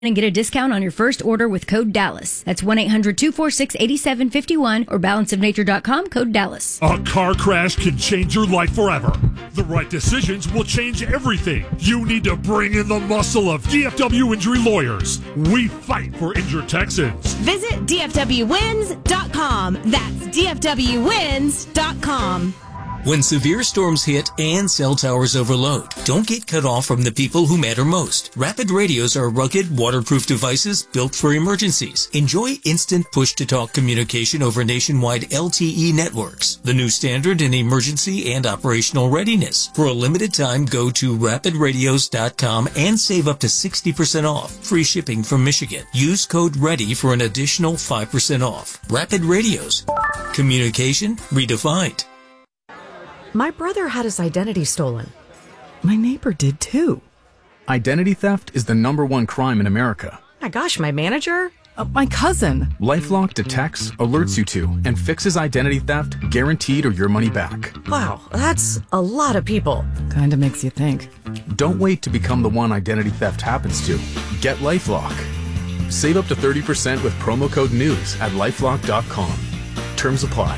and get a discount on your first order with code DALLAS. That's 1-800-246-8751 or balanceofnature.com, code DALLAS. A car crash can change your life forever. The right decisions will change everything. You need to bring in the muscle of DFW Injury Lawyers. We fight for injured Texans. Visit DFWwins.com. That's DFWwins.com. When severe storms hit and cell towers overload, don't get cut off from the people who matter most. Rapid radios are rugged, waterproof devices built for emergencies. Enjoy instant push-to-talk communication over nationwide LTE networks, the new standard in emergency and operational readiness. For a limited time, go to rapidradios.com and save up to 60% off. Free shipping from Michigan. Use code READY for an additional 5% off. Rapid Radios. Communication redefined. My brother had his identity stolen. My neighbor did too. Identity theft is the #1 crime in America. My gosh, my manager? My cousin. LifeLock detects, alerts you to, and fixes identity theft, guaranteed or your money back. Wow, that's a lot of people. Kinda makes you think. Don't wait to become the one identity theft happens to. Get LifeLock. Save up to 30% with promo code NEWS at lifelock.com. Terms apply.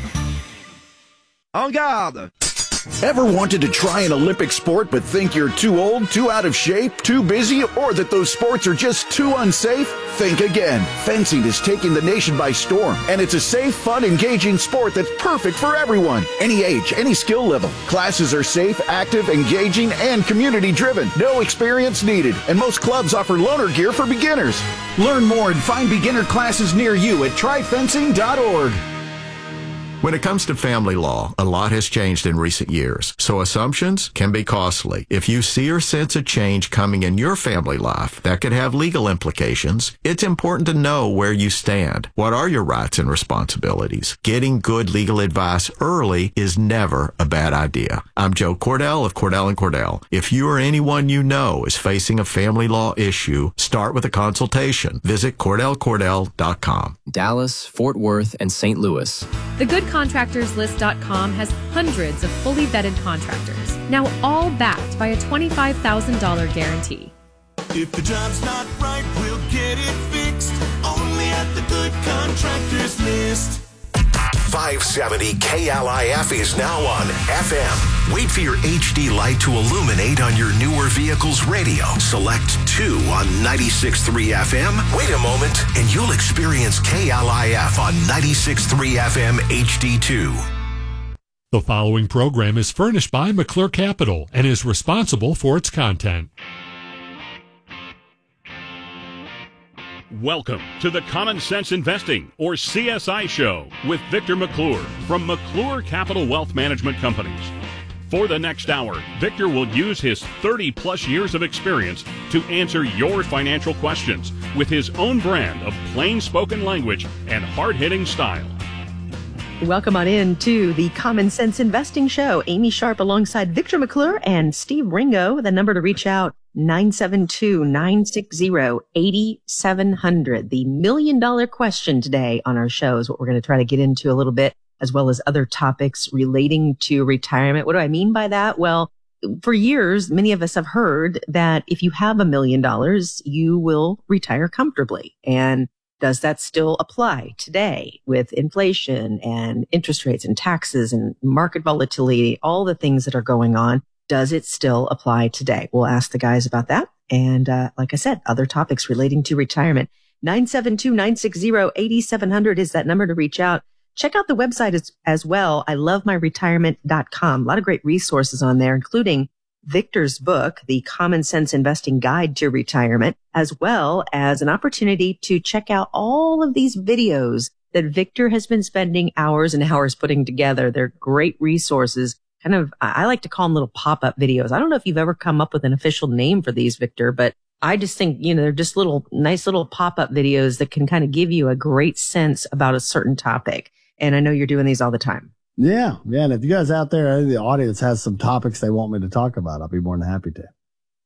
En garde! Ever wanted to try an Olympic sport but think you're too old, too out of shape, too busy, or that those sports are just too unsafe? Think again. Fencing is taking the nation by storm, and it's a safe, fun, engaging sport that's perfect for everyone. Any age, any skill level. Classes are safe, active, engaging, and community-driven. No experience needed, and most clubs offer loaner gear for beginners. Learn more and find beginner classes near you at tryfencing.org. When it comes to family law, a lot has changed in recent years, so assumptions can be costly. If you see or sense a change coming in your family life that could have legal implications, it's important to know where you stand. What are your rights and responsibilities? Getting good legal advice early is never a bad idea. I'm Joe Cordell of Cordell & Cordell. If you or anyone you know is facing a family law issue, start with a consultation. Visit CordellCordell.com. Dallas, Fort Worth, and St. Louis. TheGoodContractorsList.com has hundreds of fully vetted contractors, now all backed by a $25,000 guarantee. If the job's not right, we'll get it fixed. Only at the Good Contractors List. 570 KLIF is now on FM. Wait for your HD light to illuminate on your newer vehicle's radio. Select 2 on 96.3 FM. Wait a moment, and you'll experience KLIF on 96.3 FM HD2. The following program is furnished by McClure Capital and is responsible for its content. Welcome to the Common Sense Investing, or CSI Show, with Victor McClure from McClure Capital Wealth Management Companies. For the next hour, Victor will use his 30-plus years of experience to answer your financial questions with his own brand of plain-spoken language and hard-hitting style. Welcome on in to the Common Sense Investing Show. Amy Sharp alongside Victor McClure and Steve Ringo. The number to reach out, 972-960-8700. The $1 million question today on our show is what we're going to try to get into a little bit, as well as other topics relating to retirement. What do I mean by that? Well, for years, many of us have heard that if you have $1 million, you will retire comfortably. And does that still apply today with inflation and interest rates and taxes and market volatility, all the things that are going on? Does it still apply today? We'll ask the guys about that. And like I said, other topics relating to retirement. 972-960-8700 is that number to reach out. Check out the website as well. I love myretirement.com. A lot of great resources on there, including Victor's book, The Common Sense Investing Guide to Retirement, as well as an opportunity to check out all of these videos that Victor has been spending hours and hours putting together. They're great resources. Kind of, I like to call them little pop-up videos. I don't know if you've ever come up with an official name for these, Victor, but I just think, they're just nice little pop-up videos that can kind of give you a great sense about a certain topic. And I know you're doing these all the time. Yeah. And if you guys out there in the audience has some topics they want me to talk about, I'll be more than happy to.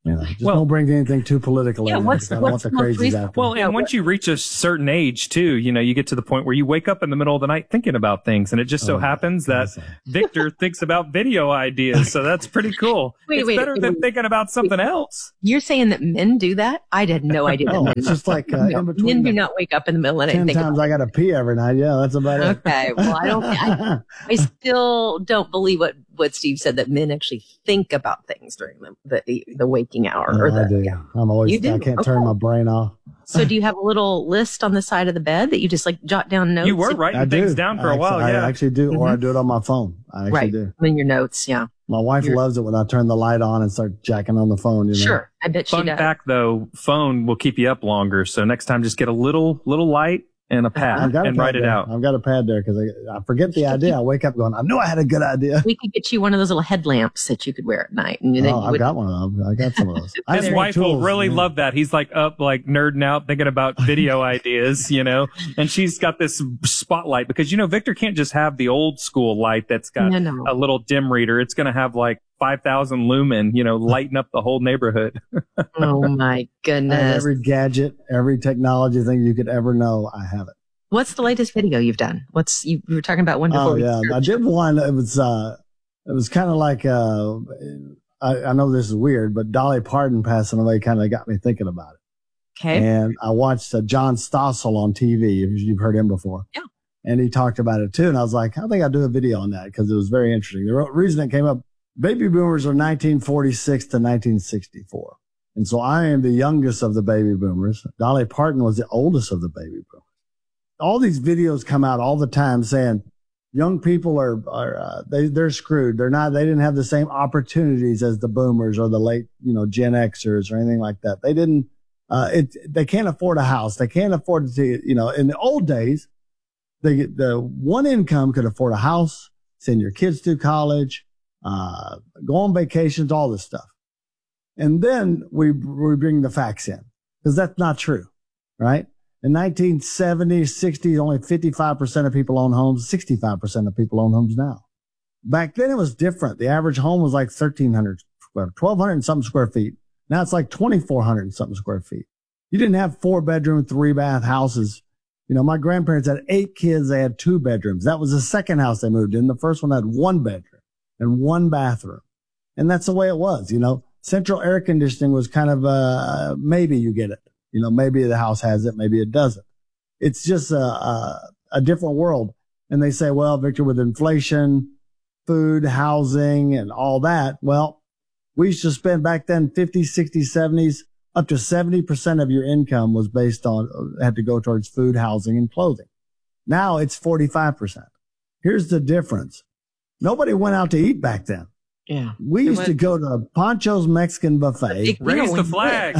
Just don't bring anything too political in there. I don't want the crazies after. Well, and once you reach a certain age, too, you get to the point where you wake up in the middle of the night thinking about things. And it just so happens that Victor thinks about video ideas. So that's pretty cool. It's better than thinking about something else. You're saying that men do that? I had no idea that men. It's just like men do not wake up in the middle of the night. 10 times I got to pee every night. Yeah, that's about it. Okay. Well, I still don't believe what Steve said, that men actually think about things during the waking hour. I do. I'm always, I can't turn my brain off. So do you have a little list on the side of the bed that you just like jot down notes? You were writing things down for a while, I actually do, or I do it on my phone. I actually do. In your notes, yeah. My wife loves it when I turn the light on and start jacking on the phone. Sure, I bet she does. Fun fact, though, phone will keep you up longer. So next time, just get a little light and a pad and write it out. I've got a pad there because I forget the idea. I wake up going, I knew I had a good idea. We could get you one of those little headlamps that you could wear at night. And I've got one of them. I got some of those. His wife will really love that. He's like up, like nerding out, thinking about video ideas, and she's got this spotlight because, Victor can't just have the old school light that's got a little dim reader. It's going to have like 5,000 lumen, lighting up the whole neighborhood. Oh my goodness. Every gadget, every technology thing you could ever know, I have it. What's the latest video you've done? You were talking about wonderful. Oh yeah, I did one. It was kind of like, I know this is weird, but Dolly Parton passing away kind of got me thinking about it. Okay. And I watched John Stossel on TV, if you've heard him before. Yeah. And he talked about it too. And I was like, I think I'll do a video on that because it was very interesting. The reason it came up, baby boomers are 1946 to 1964. And so I am the youngest of the baby boomers. Dolly Parton was the oldest of the baby boomers. All these videos come out all the time saying young people they're screwed. They didn't have the same opportunities as the boomers or the late, Gen Xers or anything like that. They didn't, they can't afford a house. They can't afford to, in the old days, the one income could afford a house, send your kids to college, go on vacations, all this stuff. And then we bring the facts in because that's not true, right? In 1970s, 60s, only 55% of people own homes. 65% of people own homes now. Back then it was different. The average home was like 1,200 and something square feet. Now it's like 2,400 and something square feet. You didn't have 4-bedroom, 3-bath houses. My grandparents had 8 kids. They had 2 bedrooms. That was the second house they moved in. The first one had 1 bedroom and 1 bathroom. And that's the way it was, Central air conditioning was kind of, maybe you get it. Maybe the house has it, maybe it doesn't. It's just a different world. And they say, well, Victor, with inflation, food, housing, and all that, well, we used to spend back then 50s, 60s, 70s, up to 70% of your income was had to go towards food, housing, and clothing. Now it's 45%. Here's the difference. Nobody went out to eat back then. Yeah. We used to go to Pancho's Mexican Buffet. Raise the flag.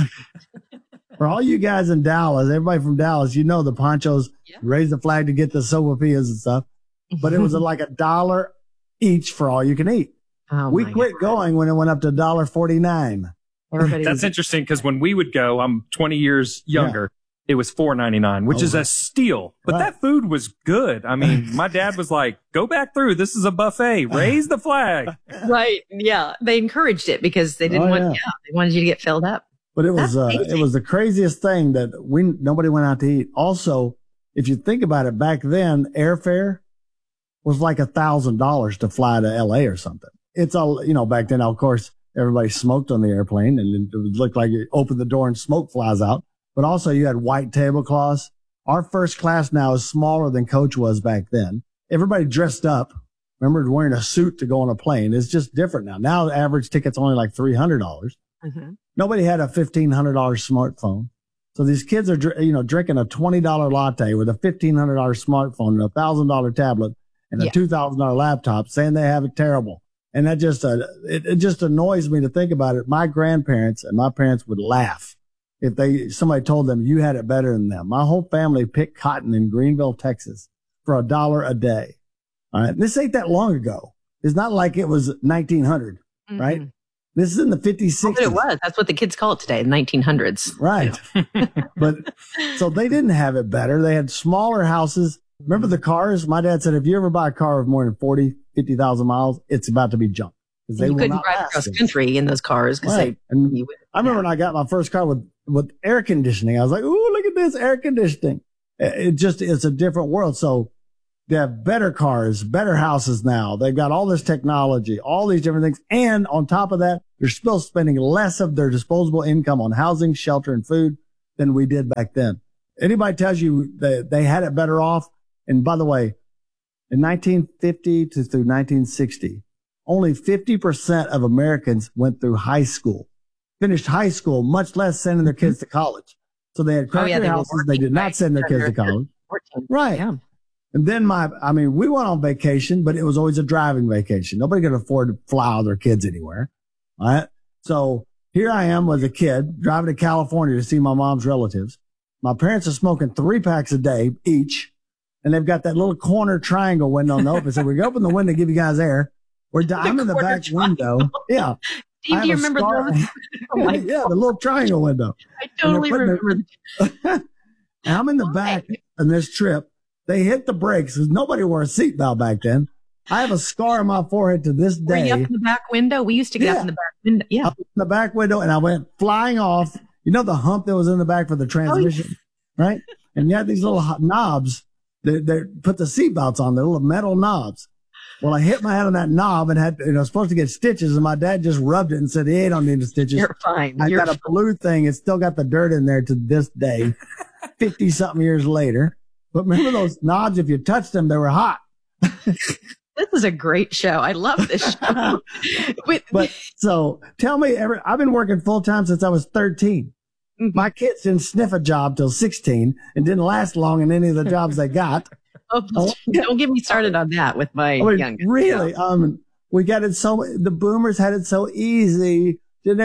For all you guys in Dallas, everybody from Dallas, the Panchos raise the flag to get the sopapillas and stuff. But it was like $1 each for all you can eat. Oh, we quit going when it went up to $1.49. That's interesting because when we would go, I'm 20 years younger. It was $4.99, which is a steal. But that food was good. I mean, my dad was like, go back through. This is a buffet. Raise the flag. Right. Yeah. They encouraged it because they didn't they wanted you to get filled up. But it was the craziest thing that nobody went out to eat. Also, if you think about it, back then, airfare was like $1,000 to fly to LA or something. It's all, back then, of course, everybody smoked on the airplane and it would look like you open the door and smoke flies out. But also you had white tablecloths. Our first class now is smaller than coach was back then. Everybody dressed up. Remember wearing a suit to go on a plane. It's just different now. Now the average ticket's only like $300. Mm-hmm. Nobody had a $1,500 smartphone. So these kids are, drinking a $20 latte with a $1,500 smartphone and a $1,000 tablet and a $2,000 laptop saying they have it terrible. And that just, it just annoys me to think about it. My grandparents and my parents would laugh if somebody told them you had it better than them. My whole family picked cotton in Greenville, Texas for $1 a day. All right. This ain't that long ago. It's not like it was 1900, right? This is in the 50s, 60s. It was. That's what the kids call it today, the 1900s. Right. But so they didn't have it better. They had smaller houses. Remember the cars? My dad said, if you ever buy a car with more than 40, 50,000 miles, it's about to be junk. They you will couldn't not drive last across us. country in those cars because Right. And I remember when I got my first car with air conditioning, I was like, "Ooh, look at this air conditioning!" It's a different world. So they have better cars, better houses now. They've got all this technology, all these different things, and on top of that, they're still spending less of their disposable income on housing, shelter, and food than we did back then. Anybody tells you that they had it better off, and by the way, in 1950 through 1960. Only 50% of Americans went through high school, finished high school, much less sending their kids to college. So they had crappy houses. They did not send their kids to college. Right. Yeah. And then we went on vacation, but it was always a driving vacation. Nobody could afford to fly all their kids anywhere. All right. So here I am as a kid driving to California to see my mom's relatives. My parents are smoking 3 packs a day each. And they've got that little corner triangle window on the open. So we go open the window to give you guys air. I'm in the back window. Yeah. Steve, do you remember those? Oh yeah, the little triangle window. I totally remember. And I'm in the back on this trip. They hit the brakes because nobody wore a seatbelt back then. I have a scar on my forehead to this day. Were you up in the back window? We used to get up in the back window. Yeah. Up in the back window, and I went flying off. You know the hump that was in the back for the transmission, right? And you had these little knobs that put the seatbelts on, the little metal knobs. Well, I hit my head on that knob and I was supposed to get stitches, and my dad just rubbed it and said, "Hey, I don't need the stitches." You're fine. I got a blue thing. It's still got the dirt in there to this day, 50-something years later. But remember those knobs? If you touched them, they were hot. This is a great show. I love this show. But so tell me, I've been working full time since I was 13. Mm-hmm. My kids didn't sniff a job till 16 and didn't last long in any of the jobs they got. Don't get me started on that with my youngest. Really, we got it the boomers had it so easy.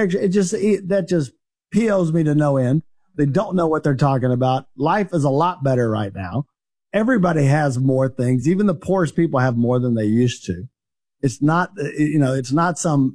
That just POs me to no end. They don't know what they're talking about. Life is a lot better right now. Everybody has more things. Even the poorest people have more than they used to. It's not, it's not some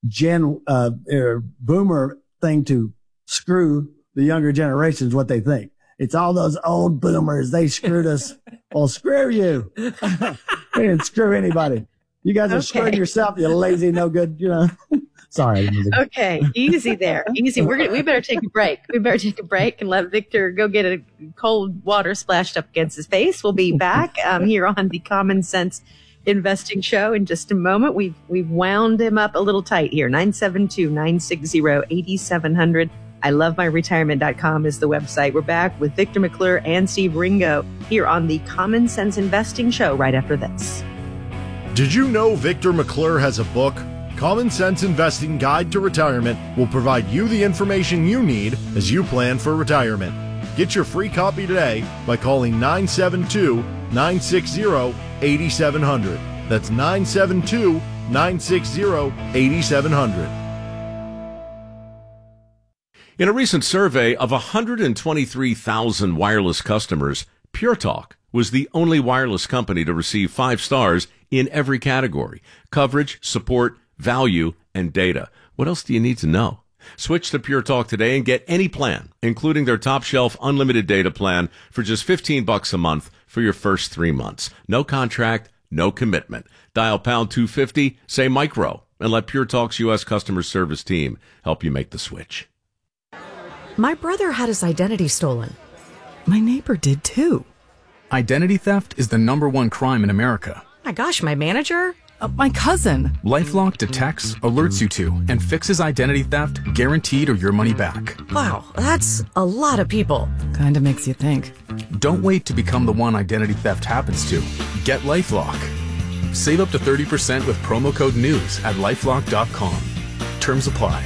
boomer thing to screw the younger generations what they think. It's all those old boomers. They screwed us. Well, screw you. They didn't screw anybody. You guys are screwing yourself, you lazy, no good, Sorry. Okay. Easy there. Easy. We better take a break. We better take a break and let Victor go get a cold water splashed up against his face. We'll be back here on the Common Sense Investing Show in just a moment. We've wound him up a little tight here. 972-960-8700. ILoveMyRetirement.com is the website. We're back with Victor McClure and Steve Ringo here on the Common Sense Investing Show right after this. Did you know Victor McClure has a book? Common Sense Investing Guide to Retirement will provide you the information you need as you plan for retirement. Get your free copy today by calling 972-960-8700. That's 972-960-8700. In a recent survey of 123,000 wireless customers, Pure Talk was the only wireless company to receive 5 stars in every category: coverage, support, value, and data. What else do you need to know? Switch to Pure Talk today and get any plan, including their top shelf unlimited data plan, for just $15 a month for your first 3 months. No contract, no commitment. Dial pound 250, say micro, and let Pure Talk's U.S. customer service team help you make the switch. My brother had his identity stolen. My neighbor did too. Identity theft is the #1 crime in America. My gosh, my manager? My cousin. LifeLock detects, alerts you to, and fixes identity theft, guaranteed or your money back. Wow, that's a lot of people. Kinda makes you think. Don't wait to become the one identity theft happens to. Get LifeLock. Save up to 30% with promo code NEWS at LifeLock.com. Terms apply.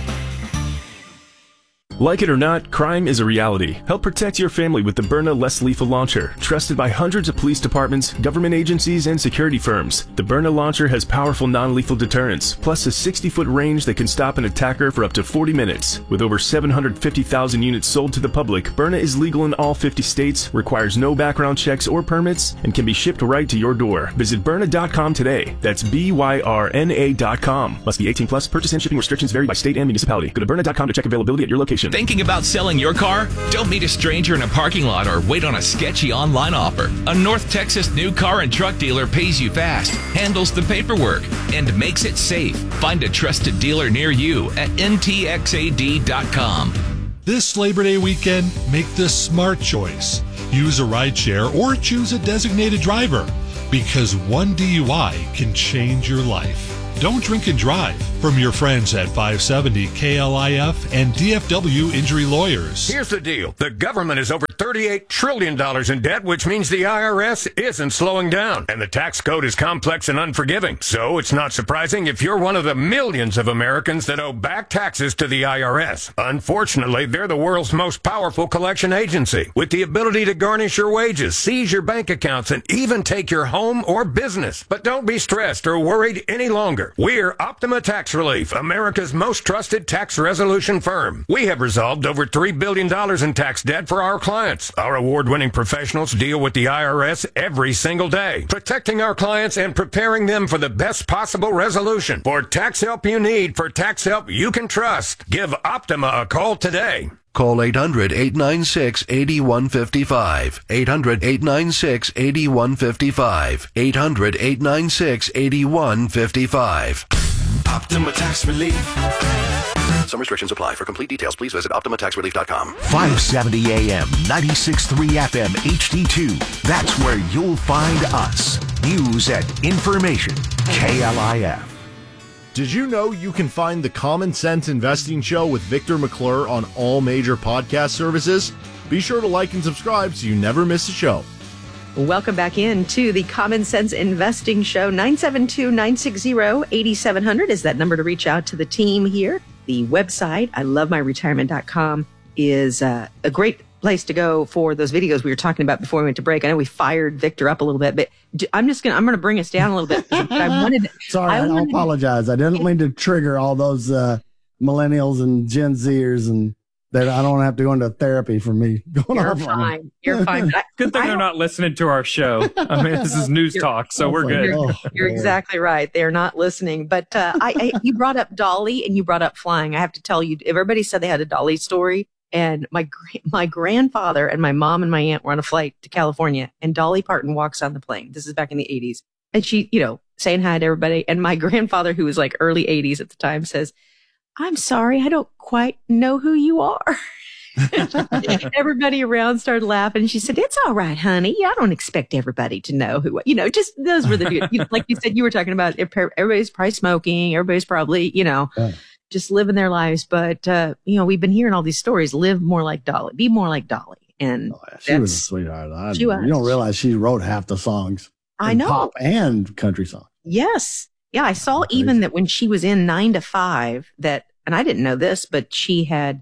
Like it or not, crime is a reality. Help protect your family with the Byrna Less Lethal Launcher, trusted by hundreds of police departments, government agencies, and security firms. The Byrna launcher has powerful non-lethal deterrence, plus a 60-foot range that can stop an attacker for up to 40 minutes. With over 750,000 units sold to the public, Byrna is legal in all 50 states, requires no background checks or permits, and can be shipped right to your door. Visit Byrna.com today. That's BYRNA.com. Must be 18 plus. Purchase and shipping restrictions vary by state and municipality. Go to Byrna.com to check availability at your location. solution. Thinking about selling your car? Don't meet a stranger in a parking lot or wait on a sketchy online offer. A North Texas new car and truck dealer pays you fast, handles the paperwork, and makes it safe. Find a trusted dealer near you at ntxad.com. This Labor Day weekend, make the smart choice. Use a rideshare or choose a designated driver, because one DUI can change your life. Don't drink and drive. From your friends at 570 KLIF and DFW Injury Lawyers. Here's the deal. The government is over $38 trillion in debt, which means the IRS isn't slowing down. And the tax code is complex and unforgiving. So it's not surprising if you're one of the millions of Americans that owe back taxes to the IRS. Unfortunately, they're the world's most powerful collection agency, with the ability to garnish your wages, seize your bank accounts, and even take your home or business. But don't be stressed or worried any longer. We're Optima Tax Relief, America's most trusted tax resolution firm. We have resolved over $3 billion in tax debt for our clients. Our award-winning professionals deal with the IRS every single day, protecting our clients and preparing them for the best possible resolution. For tax help you need, for tax help you can trust, give Optima a call today. Call 800-896-8155. 800-896-8155. 800-896-8155. Optima Tax Relief. Some restrictions apply. For complete details, please visit OptimaTaxRelief.com. 570 AM, 96.3 FM, HD2. That's where you'll find us. News and information. KLIF. Did you know you can find the Common Sense Investing Show with Victor McClure on all major podcast services? Be sure to like and subscribe so you never miss a show. Welcome back into the Common Sense Investing Show. 972-960-8700 is that number to reach out to the team here. The website, ilovemyretirement.com, is a great place to go for those videos we were talking about before we went to break. I know we fired Victor up a little bit, but I'm going to bring us down a little bit. I apologize. I didn't mean to trigger all those millennials and Gen Zers, and that I don't have to go into therapy for me going You're off fine. You're fine. Good thing they're not listening to our show. I mean, this is news talk, so we're good. You're exactly right. They're not listening. But you brought up Dolly and you brought up flying. I have to tell you, everybody said they had a Dolly story. And my grandfather and my mom and my aunt were on a flight to California, and Dolly Parton walks on the plane. This is back in the 80s. And she, saying hi to everybody. And my grandfather, who was like early 80s at the time, says, "I'm sorry, I don't quite know who you are." Everybody around started laughing. She said, "It's all right, honey. I don't expect everybody to know who, just those were the, like you said, you were talking about everybody's probably smoking. Everybody's probably, just living their lives. But, we've been hearing all these stories. Live more like Dolly. Be more like Dolly." And she was a sweetheart. You don't realize she wrote half the songs. I know. Pop and country songs. Yes. Yeah. I saw even that when she was in 9 to 5 and I didn't know this, but she came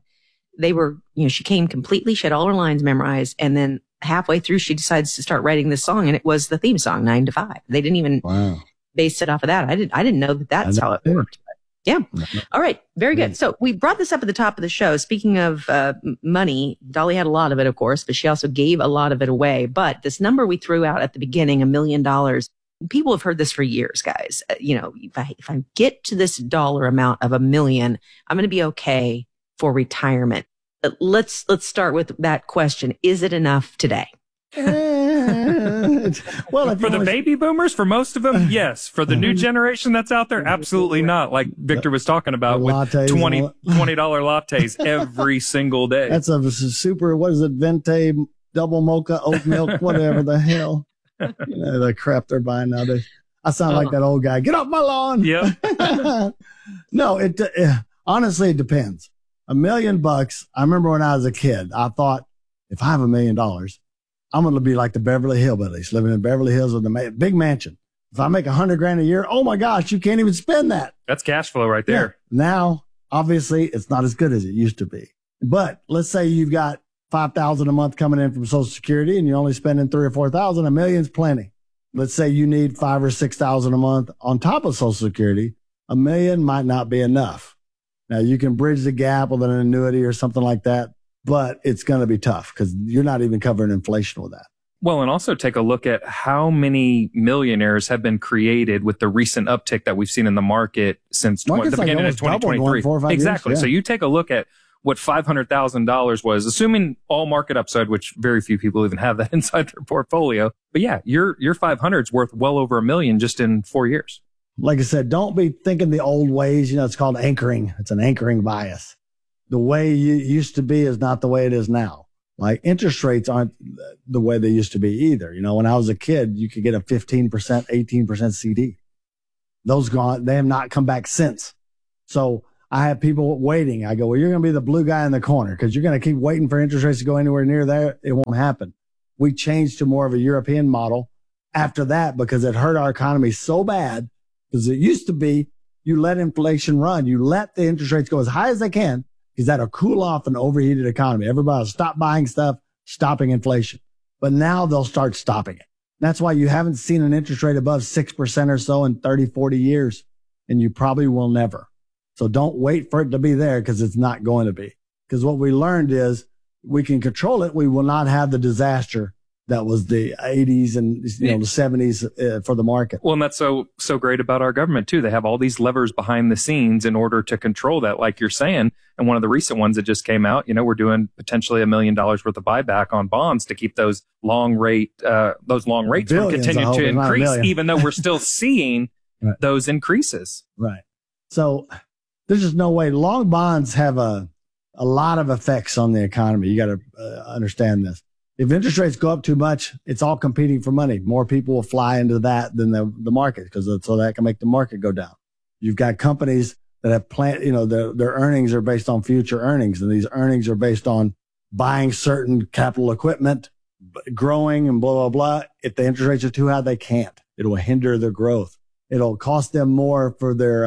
completely, she had all her lines memorized. And then halfway through, she decides to start writing this song, and it was the theme song, 9 to 5. They didn't even base it off of that. I didn't know that's how it worked. Yeah. All right. Very good. So we brought this up at the top of the show. Speaking of money, Dolly had a lot of it, of course, but she also gave a lot of it away. But this number we threw out at the beginning, $1 million, people have heard this for years, guys. If I get to this dollar amount of $1 million, I'm going to be okay for retirement. Let's start with that question. Is it enough today? Well, for the baby boomers, for most of them, yes. For the new generation that's out there, absolutely not. Like Victor was talking about with $20 lattes every single day. That's a super, what is it, Venti, double mocha, oat milk, whatever the hell. The crap they're buying nowadays. I sound like that old guy. Get off my lawn. Yep. No, honestly, it depends. $1 million. I remember when I was a kid, I thought, if I have $1 million, I'm going to be like the Beverly Hillbillies, living in Beverly Hills with a big mansion. If I make $100,000 a year, oh my gosh, you can't even spend that. That's cash flow right there. Yeah. Now, obviously, it's not as good as it used to be. But let's say you've got $5,000 a month coming in from Social Security, and you're only spending $3,000 or $4,000. $1 million's plenty. Let's say you need $5,000 or $6,000 a month on top of Social Security. $1 million might not be enough. Now, you can bridge the gap with an annuity or something like that, but it's going to be tough because you're not even covering inflation with that. Well, and also take a look at how many millionaires have been created with the recent uptick that we've seen in the market since the beginning of 2023. Exactly. So you take a look at what $500,000 was, assuming all market upside, which very few people even have that inside their portfolio. But yeah, your 500 is worth well over $1 million just in 4 years. Like I said, don't be thinking the old ways. It's called anchoring. It's an anchoring bias. The way you used to be is not the way it is now. Like interest rates aren't the way they used to be either. When I was a kid, you could get a 15%, 18% CD. Those gone, they have not come back since. So I have people waiting. I go, well, you're going to be the blue guy in the corner because you're going to keep waiting for interest rates to go anywhere near there. It won't happen. We changed to more of a European model after that because it hurt our economy so bad. Because it used to be you let inflation run. You let the interest rates go as high as they can because that'll cool off an overheated economy. Everybody will stop buying stuff, stopping inflation. But now they'll start stopping it. That's why you haven't seen an interest rate above 6% or so in 30, 40 years. And you probably will never. So don't wait for it to be there because it's not going to be. Because what we learned is we can control it. We will not have the disaster that was the 80s and the 70s for the market. Well, and that's so great about our government too. They have all these levers behind the scenes in order to control that, like you're saying. And one of the recent ones that just came out, we're doing potentially $1 million worth of buyback on bonds to keep those long rates from continuing to increase, even though we're still seeing those increases. Right. So there's just no way. Long bonds have a lot of effects on the economy. You got to understand this. If interest rates go up too much, it's all competing for money. More people will fly into that than the market so that can make the market go down. You've got companies that have their earnings are based on future earnings, and these earnings are based on buying certain capital equipment, growing and blah, blah, blah. If the interest rates are too high, they can't. It will hinder their growth. It'll cost them more for their,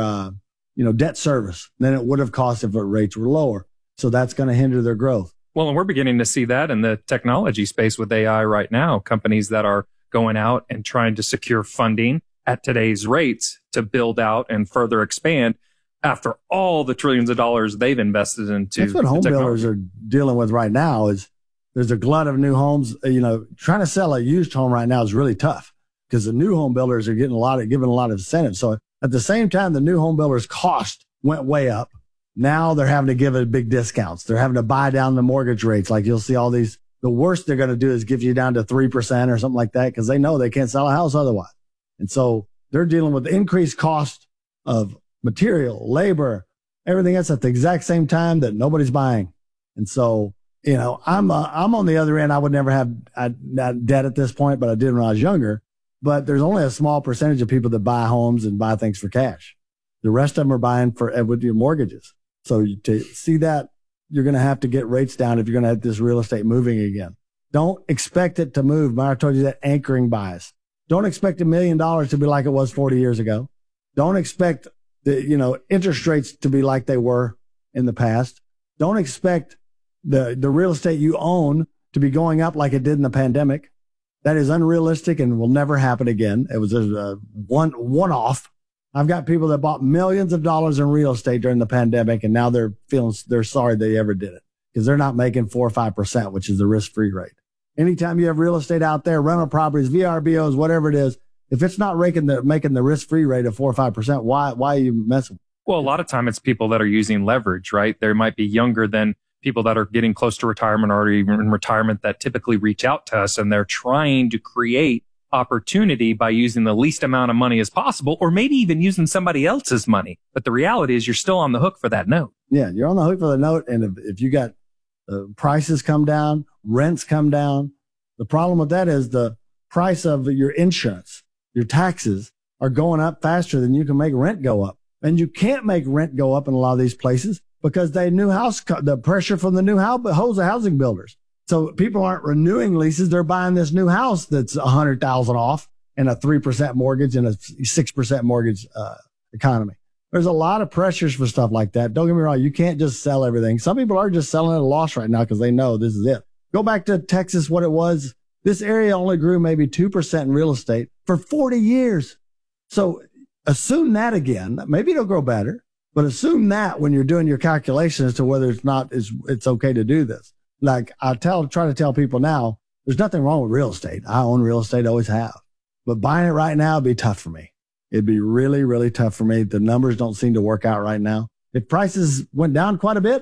debt service than it would have cost if the rates were lower. So that's going to hinder their growth. Well, and we're beginning to see that in the technology space with AI right now. Companies that are going out and trying to secure funding at today's rates to build out and further expand after all the trillions of dollars they've invested into. That's what home builders are dealing with right now is there's a glut of new homes. Trying to sell a used home right now is really tough because the new home builders are given a lot of incentives. So at the same time, the new home builders cost went way up. Now they're having to give it big discounts. They're having to buy down the mortgage rates. Like you'll see all these, the worst they're going to do is give you down to 3% or something like that because they know they can't sell a house otherwise. And so they're dealing with increased cost of material, labor, everything else at the exact same time that nobody's buying. And so, I'm on the other end. I would never have debt at this point, but I did when I was younger. But there's only a small percentage of people that buy homes and buy things for cash. The rest of them are buying with your mortgages. So to see that, you're going to have to get rates down if you're going to have this real estate moving again. Don't expect it to move. I told you that anchoring bias. Don't expect $1 million to be like it was 40 years ago. Don't expect the, interest rates to be like they were in the past. Don't expect the real estate you own to be going up like it did in the pandemic. That is unrealistic and will never happen again. It was a one-off. I've got people that bought millions of dollars in real estate during the pandemic, and now they're sorry they ever did it because they're not making 4 or 5%, which is the risk-free rate. Anytime you have real estate out there, rental properties, VRBOs, whatever it is, if it's not making the risk-free rate of 4 or 5%, why are you messing? Well, a lot of time it's people that are using leverage, right? They might be younger than people that are getting close to retirement or even in retirement that typically reach out to us, and they're trying to create opportunity by using the least amount of money as possible, or maybe even using somebody else's money. But the reality is you're still on the hook for that note. Yeah, you're on the hook for the note. And if you got prices come down, rents come down, the problem with that is the price of your insurance, your taxes are going up faster than you can make rent go up. And you can't make rent go up in a lot of these places because the pressure from the new housing builders. So people aren't renewing leases. They're buying this new house that's $100,000 off and a 3% mortgage and a 6% mortgage economy. There's a lot of pressures for stuff like that. Don't get me wrong. You can't just sell everything. Some people are just selling at a loss right now because they know this is it. Go back to Texas, what it was. This area only grew maybe 2% in real estate for 40 years. So assume that again. Maybe it'll grow better, but assume that when you're doing your calculations as to whether it's okay to do this. Like try to tell people now, there's nothing wrong with real estate. I own real estate, always have. But buying it right now would be tough for me. It'd be really, really tough for me. The numbers don't seem to work out right now. If prices went down quite a bit,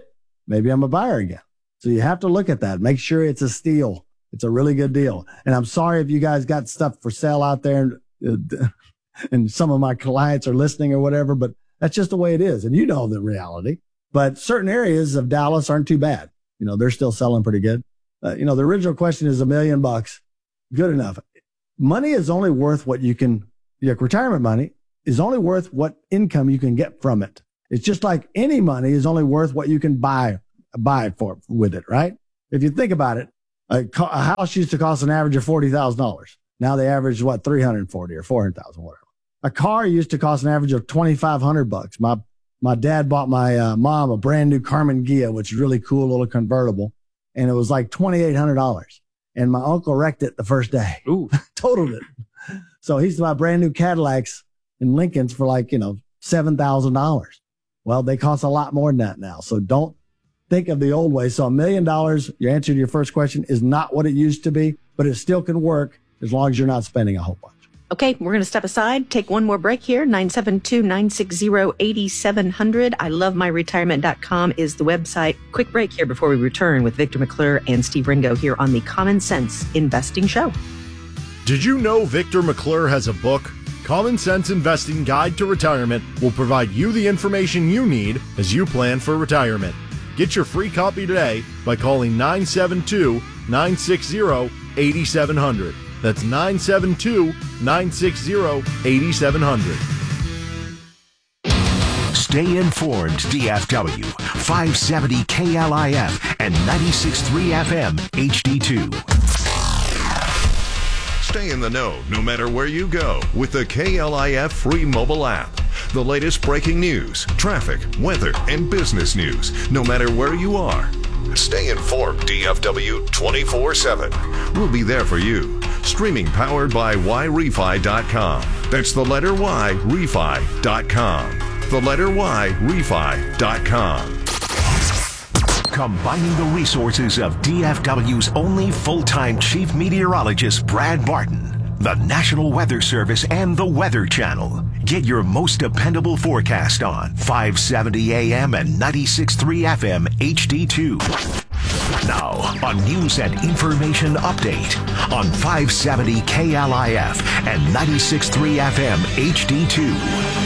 maybe I'm a buyer again. So you have to look at that. Make sure it's a steal. It's a really good deal. And I'm sorry if you guys got stuff for sale out there and some of my clients are listening or whatever, but that's just the way it is. And you know the reality. But certain areas of Dallas aren't too bad. You know, they're still selling pretty good. You know, the original question is $1 million. Good enough. Money is only worth what you can, your retirement money is only worth what income you can get from it. It's just like any money is only worth what you can buy for with it, right? If you think about it, a house used to cost an average of $40,000. Now they average what, $340,000 or $400,000, whatever. A car used to cost an average of $2,500. My dad bought my mom a brand new Carmen Ghia, which is really cool little convertible, and it was like $2,800. And my uncle wrecked it the first day. Ooh, totaled it. So he used to buy brand new Cadillacs and Lincolns for like, you know, $7,000. Well, they cost a lot more than that now. So don't think of the old way. So $1 million, your answer to your first question, is not what it used to be, but it still can work as long as you're not spending a whole bunch. Okay, we're going to step aside, take one more break here. 972-960-8700. IloveMyRetirement.com is the website. Quick break here before we return with Victor McClure and Steve Ringo here on the Common Sense Investing Show. Did you know Victor McClure has a book? Common Sense Investing Guide to Retirement will provide you the information you need as you plan for retirement. Get your free copy today by calling 972-960-8700. That's 972-960-8700. Stay informed, DFW. 570 KLIF and 96.3 FM HD2. Stay in the know no matter where you go with the KLIF free mobile app. The latest breaking news, traffic, weather, and business news, no matter where you are. Stay informed, DFW 24/7. We'll be there for you. Streaming powered by YRefi.com. That's the letter Y, refi.com. The letter Y, refi.com. Combining the resources of DFW's only full-time chief meteorologist, Brad Barton, the National Weather Service, and the Weather Channel. Get your most dependable forecast on 570 AM and 96.3 FM HD2. Now, a news and information update on 570 KLIF and 96.3 FM HD2.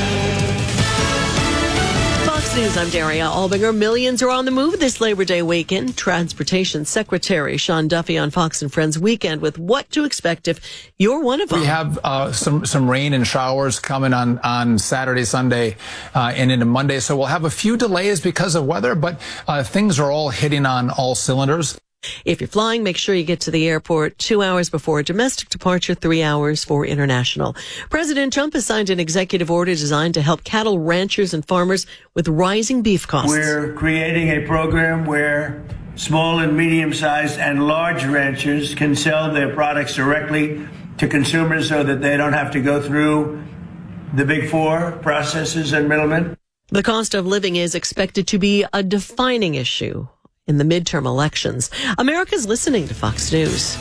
Fox News, I'm Daria Albinger. Millions are on the move this Labor Day weekend. Transportation Secretary Sean Duffy on Fox and Friends Weekend with what to expect if you're one of them. We have some rain and showers coming on Saturday, Sunday, and into Monday. So we'll have a few delays because of weather, but things are all hitting on all cylinders. If you're flying, make sure you get to the airport 2 hours before domestic departure, 3 hours for international. President Trump has signed an executive order designed to help cattle ranchers and farmers with rising beef costs. We're creating a program where small and medium-sized and large ranchers can sell their products directly to consumers so that they don't have to go through the big four processors and middlemen. The cost of living is expected to be a defining issue in the midterm elections. America's listening to Fox News.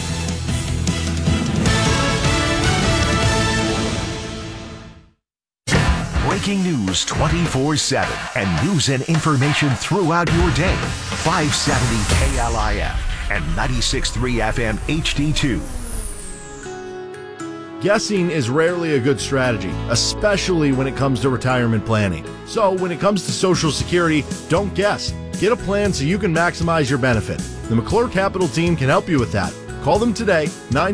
Breaking news 24/7 and news and information throughout your day. 570 KLIF and 96.3 FM HD2. Guessing is rarely a good strategy, especially when it comes to retirement planning. So when it comes to Social Security, don't guess. Get a plan so you can maximize your benefit. The McClure Capital team can help you with that. Call them today,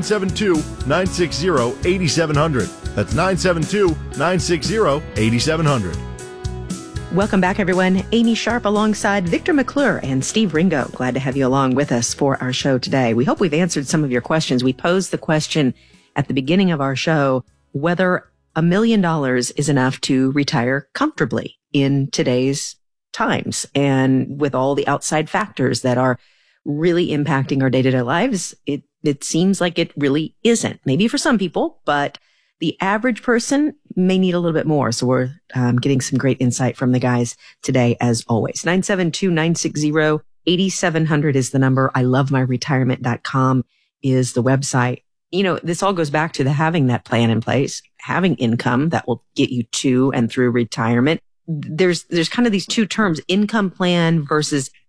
972-960-8700. That's 972-960-8700. Welcome back, everyone. Amy Sharp alongside Victor McClure and Steve Ringo. Glad to have you along with us for our show today. We hope we've answered some of your questions. We posed the question at the beginning of our show, whether $1 million is enough to retire comfortably in today's times. And with all the outside factors that are really impacting our day-to-day lives, it seems like it really isn't. Maybe for some people, but the average person may need a little bit more. So we're getting some great insight from the guys today, as always. 972-960-8700 is the number. IloveMyRetirement.com is the website. You know, this all goes back to having that plan in place, having income that will get you to and through retirement. There's kind of these two terms, income plan versus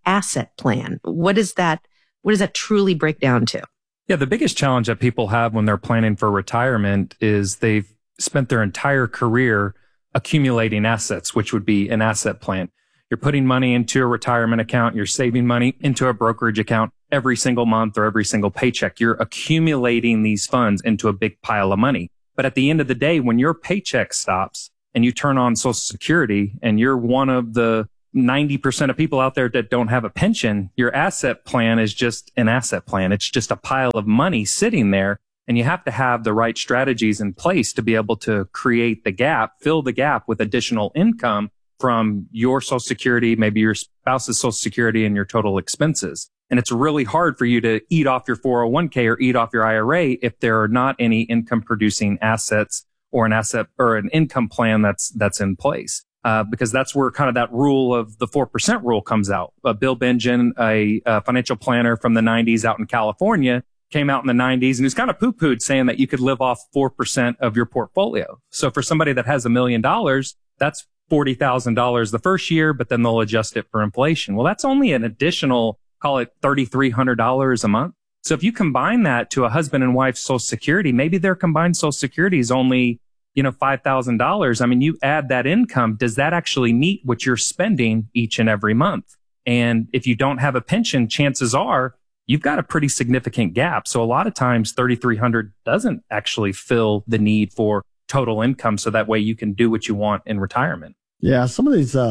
asset plan. What does that truly break down to? Yeah, the biggest challenge that people have when they're planning for retirement is they've spent their entire career accumulating assets, which would be an asset plan. You're putting money into a retirement account. You're saving money into a brokerage account every single month or every single paycheck. You're accumulating these funds into a big pile of money. But at the end of the day, when your paycheck stops and you turn on Social Security and you're one of the 90% of people out there that don't have a pension, your asset plan is just an asset plan. It's just a pile of money sitting there. And you have to have the right strategies in place to be able to create the gap, fill the gap with additional income from your Social Security, maybe your spouse's Social Security, and your total expenses. And it's really hard for you to eat off your 401k or eat off your IRA if there are not any income producing assets or an asset or an income plan that's in place. Because that's where kind of that rule of the 4% rule comes out. Bill Bengen, a financial planner from the 90s out in California, came out in the 90s and he was kind of poo-pooed saying that you could live off 4% of your portfolio. So for somebody that has $1 million, that's $40,000 the first year, but then they'll adjust it for inflation. Well, that's only an additional, call it $3,300 a month. So if you combine that to a husband and wife's Social Security, maybe their combined Social Security is only, $5,000. I mean, you add that income. Does that actually meet what you're spending each and every month? And if you don't have a pension, chances are you've got a pretty significant gap. So a lot of times $3,300 doesn't actually fill the need for total income. So that way you can do what you want in retirement. Yeah. Some of these,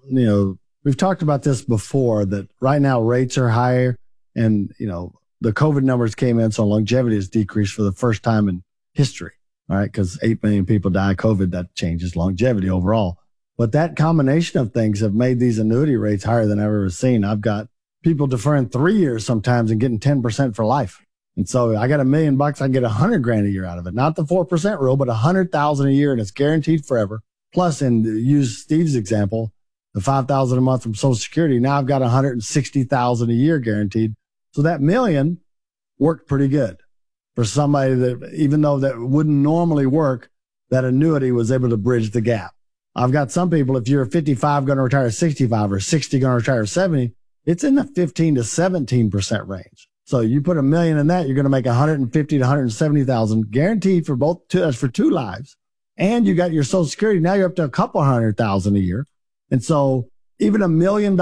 we've talked about this before that right now rates are higher and, the COVID numbers came in. So longevity has decreased for the first time in history. All right. Cause 8 million people die of COVID. That changes longevity overall. But that combination of things have made these annuity rates higher than I've ever seen. I've got people deferring 3 years sometimes and getting 10% for life. And so I got $1 million, I get $100,000 a year out of it. Not the 4% rule, but $100,000 a year, and it's guaranteed forever. Plus, and use Steve's example, the $5,000 a month from Social Security. Now I've got $160,000 a year guaranteed. So that $1 million worked pretty good for somebody that, even though that wouldn't normally work, that annuity was able to bridge the gap. I've got some people, if you're 55 going to retire at 65 or 60 going to retire at 70, it's in the 15 to 17% range. So you put $1 million in that, you're going to make 150 to 170,000 guaranteed for for 2 lives. And you got your Social Security. Now you're up to a couple $100,000 a year. And so even $1 million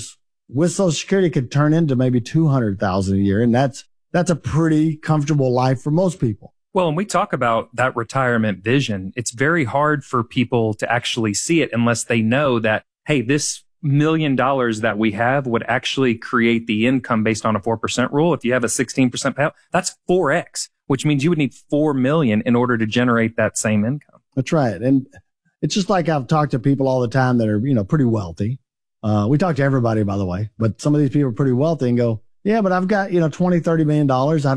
with Social Security could turn into maybe 200,000 a year. And that's a pretty comfortable life for most people. Well, when we talk about that retirement vision, it's very hard for people to actually see it unless they know that, hey, this $1 million that we have would actually create the income based on a 4% rule. If you have a 16% payout, that's 4x, which means you would need 4 million in order to generate that same income. That's right. And it's just like I've talked to people all the time that are, pretty wealthy. We talk to everybody, by the way, but some of these people are pretty wealthy and go, yeah, but I've got, $20-30 million.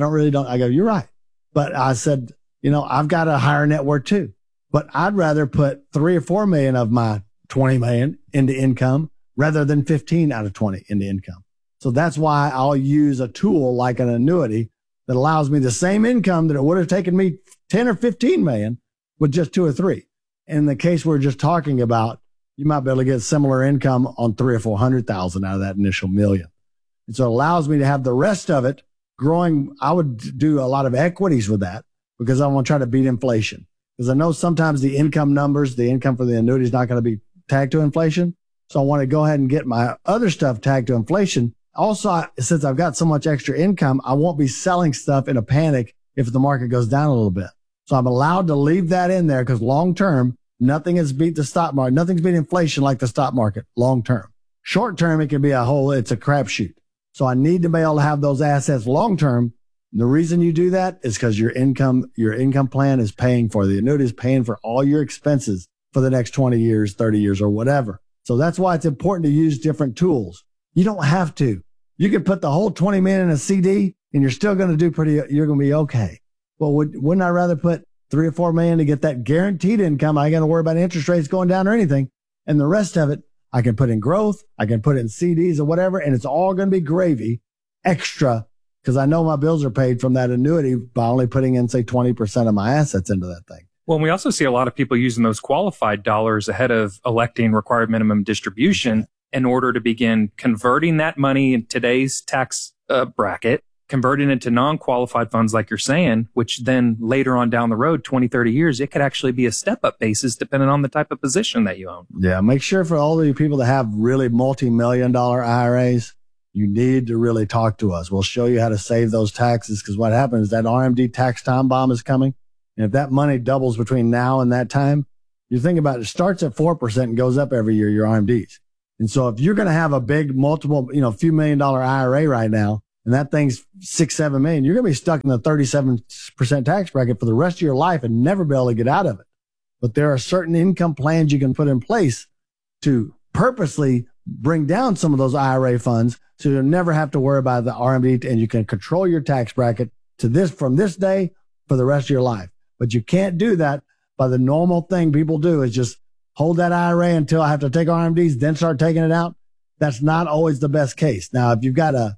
I go, you're right. But I said, I've got a higher net worth too, but I'd rather put 3 or 4 million of my 20 million into income rather than 15 out of 20 into income. So that's why I'll use a tool like an annuity that allows me the same income that it would have taken me 10 or 15 million with just 2 or 3. In the case we're just talking about, you might be able to get similar income on 300,000 or 400,000 out of that initial million. And so it allows me to have the rest of it growing. I would do a lot of equities with that because I want to try to beat inflation. Because I know sometimes the income numbers, the income for the annuity is not going to be tagged to inflation. So I want to go ahead and get my other stuff tagged to inflation. Also, since I've got so much extra income, I won't be selling stuff in a panic if the market goes down a little bit. So I'm allowed to leave that in there because long term, nothing has beat the stock market. Nothing's beat inflation like the stock market long term. Short term, it can be it's a crapshoot. So I need to be able to have those assets long term. The reason you do that is because your income plan is paying for the annuity is paying for all your expenses for the next 20 years, 30 years, or whatever. So that's why it's important to use different tools. You don't have to. You can put the whole 20 million in a CD and you're still going to do you're going to be okay. Well, wouldn't I rather put 3 or 4 million to get that guaranteed income? I ain't got to worry about interest rates going down or anything. And the rest of it, I can put in growth. I can put in CDs or whatever. And it's all going to be gravy extra because I know my bills are paid from that annuity by only putting in, say, 20% of my assets into that thing. Well, we also see a lot of people using those qualified dollars ahead of electing required minimum distribution in order to begin converting that money in today's tax bracket, converting it to non-qualified funds like you're saying, which then later on down the road, 20, 30 years, it could actually be a step-up basis depending on the type of position that you own. Yeah, make sure for all of you people that have really multi-million-dollar IRAs, you need to really talk to us. We'll show you how to save those taxes, because what happens is that RMD tax time bomb is coming. And if that money doubles between now and that time, you think about it, starts at 4% and goes up every year, your RMDs. And so if you're going to have a big multiple, few $1 million IRA right now, and that thing's 6-7 million, you're going to be stuck in the 37% tax bracket for the rest of your life and never be able to get out of it. But there are certain income plans you can put in place to purposely bring down some of those IRA funds so you'll never have to worry about the RMD, and you can control your tax bracket from this day for the rest of your life. But you can't do that by the normal thing people do, is just hold that IRA until I have to take RMDs, then start taking it out. That's not always the best case. Now, if you've got a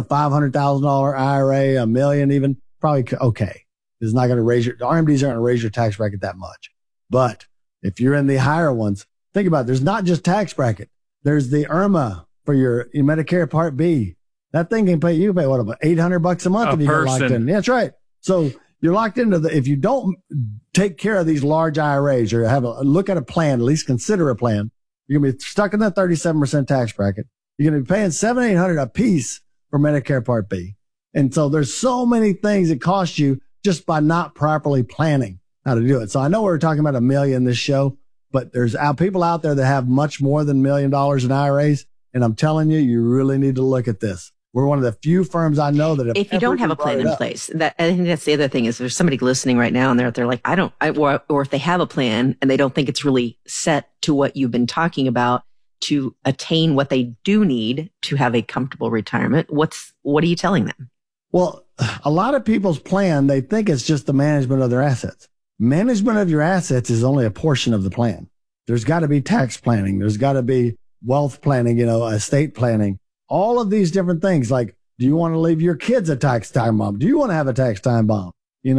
$500,000 IRA, $1 million even, probably okay. It's not going to raise the RMDs aren't going to raise your tax bracket that much. But if you're in the higher ones, think about it. There's not just tax bracket. There's the IRMA for your Medicare Part B. That thing can pay, you pay what, about $800 a month if you get locked in. Yeah, that's right. So you're locked into if you don't take care of these large IRAs or look at a plan, at least consider a plan, you're going to be stuck in that 37% tax bracket. You're going to be paying $700-800 a piece for Medicare Part B. And so there's so many things that cost you just by not properly planning how to do it. So I know we're talking about $1 million in this show, but there's people out there that have much more than $1 million in IRAs. And I'm telling you, you really need to look at this. We're one of the few firms I know that if you don't have a plan in place, I think that's the other thing is there's somebody listening right now and they're like, or if they have a plan and they don't think it's really set to what you've been talking about to attain what they do need to have a comfortable retirement. What are you telling them? Well, a lot of people's plan, they think it's just the management of their assets. Management of your assets is only a portion of the plan. There's got to be tax planning. There's got to be wealth planning, estate planning. All of these different things, like, do you want to leave your kids a tax time bomb? Do you want to have a tax time bomb?